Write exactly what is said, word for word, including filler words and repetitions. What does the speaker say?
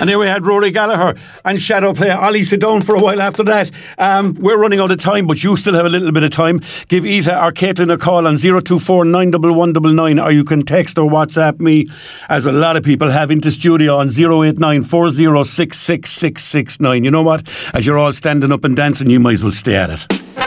And there we had Rory Gallagher and Shadow Play. Ollie, sit down for a while after that. Um, we're running out of time, but you still have a little bit of time. Give Ita or Caitlin a call on zero two four nine one one nine nine, or you can text or WhatsApp me, as a lot of people have, into studio on zero eight nine four zero six six six six nine. You know what? As you're all standing up and dancing, you might as well stay at it.